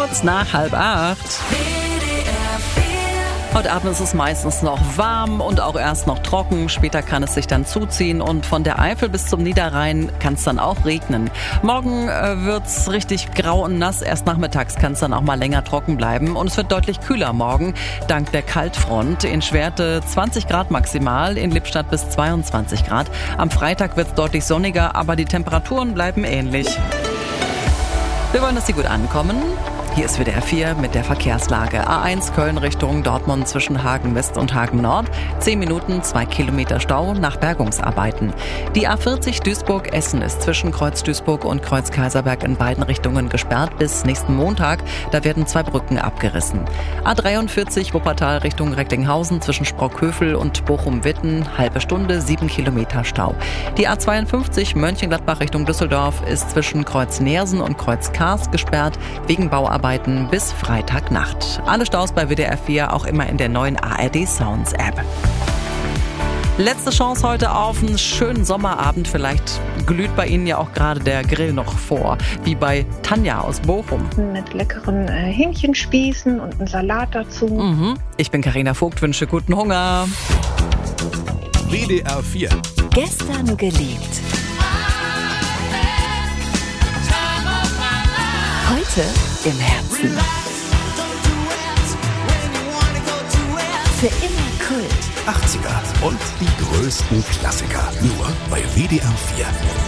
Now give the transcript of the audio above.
kurz nach 7:30. Heute Abend ist es meistens noch warm und auch erst noch trocken. Später kann es sich dann zuziehen und von der Eifel bis zum Niederrhein kann es dann auch regnen. Morgen wird's richtig grau und nass. Erst nachmittags kann es dann auch mal länger trocken bleiben. Und es wird deutlich kühler morgen, dank der Kaltfront. In Schwerte 20 Grad maximal, in Lippstadt bis 22 Grad. Am Freitag wird es deutlich sonniger, aber die Temperaturen bleiben ähnlich. Wir wollen, dass Sie gut ankommen. Hier ist WDR 4 mit der Verkehrslage. A1 Köln Richtung Dortmund zwischen Hagen West und Hagen Nord. 10 Minuten, 2 Kilometer Stau nach Bergungsarbeiten. Die A40 Duisburg-Essen ist zwischen Kreuz Duisburg und Kreuz Kaiserberg in beiden Richtungen gesperrt bis nächsten Montag. Da werden 2 Brücken abgerissen. A43 Wuppertal Richtung Recklinghausen zwischen Sprockhövel und Bochum-Witten. Halbe Stunde, 7 Kilometer Stau. Die A52 Mönchengladbach Richtung Düsseldorf ist zwischen Kreuz Neersen und Kreuz Kars gesperrt wegen Bauarbeiten bis Freitagnacht. Alle Staus bei WDR 4 auch immer in der neuen ARD Sounds App. Letzte Chance heute auf einen schönen Sommerabend. Vielleicht glüht bei Ihnen ja auch gerade der Grill noch vor, wie bei Tanja aus Bochum. Mit leckeren Hähnchenspießen und einem Salat dazu. Ich bin Carina Vogt, wünsche guten Hunger. WDR 4. Gestern geliebt. Heute im Herzen. Für immer Kult. 80er und die größten Klassiker. Nur bei WDR 4.